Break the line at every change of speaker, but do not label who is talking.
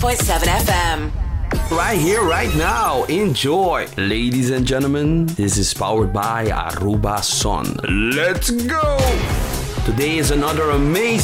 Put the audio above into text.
FM.
Right here, right now. Enjoy. Ladies and gentlemen, this is powered by Aruba Sun. Let's go! Today is another amazing